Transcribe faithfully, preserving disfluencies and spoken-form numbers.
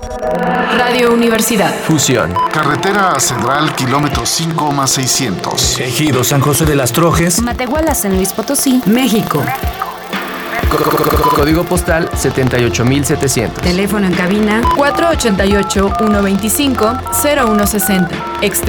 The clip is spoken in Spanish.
Radio Universidad. Fusión. Carretera a Cedral, kilómetro cinco más seiscientos. Ejido San José de las Trojes. Matehuala, San Luis Potosí, México. Código postal setenta y ocho mil setecientos. Teléfono en cabina cuatro ochenta y ocho, ciento veinticinco, cero uno sesenta.